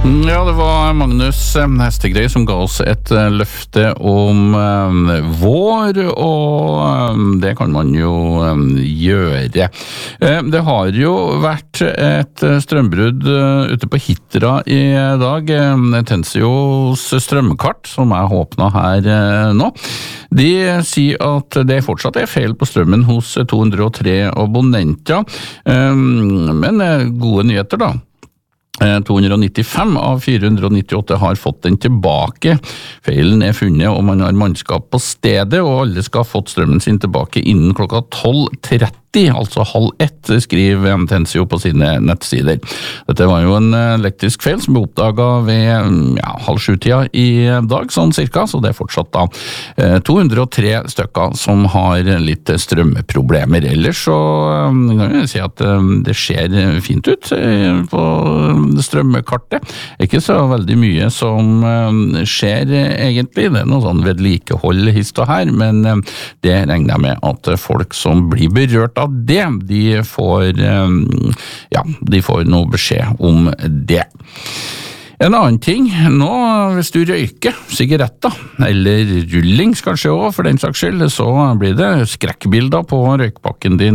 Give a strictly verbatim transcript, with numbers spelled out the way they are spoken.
Ja, det var Magnus Hestegrei som ga oss et løfte om eh, vår, og det kan man jo eh, gjøre. Eh, det har jo vært et strømbrudd uh, ute på Hitra i dag. Eh, Tensios strømkart, som jeg åpnet her eh, nå, de sier at det fortsatt er feil på strømmen hos to hundre og tre abonnenter, eh, men eh, gode nyheter da. to hundre og nittifem av fire hundre og nittiåtte har fått den tilbake. Feilen er funnet, og man har mannskap på stedet, og alle skal ha fått strømmen sin tilbake innen klokka tolv tretti, altså halv ett, skriver Tensio på sine nettsider. Dette var jo en elektrisk feil som ble oppdaget ved ja, halv sju-tida i dag, sånn cirka, så det er fortsatt da to hundre og tre stykker som har litt strømproblemer. Ellers så kan jeg si at det ser fint ut på strømkartet. Ikke så veldig mye som skjer egentlig, det er noe sånn vedlikehold hist og her, men det regner jeg med at folk som blir berørt av det, de får, ja, de får noe beskjed om det. En annen ting, nå hvis du røyker sigaretter, eller rullings kanskje også for den saks skyld, så blir det skrekkbilder på røykpakken din